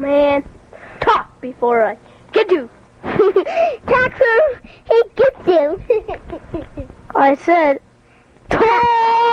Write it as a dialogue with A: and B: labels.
A: man. Talk before I get you.
B: Talk so he gets you.
A: I said, talk.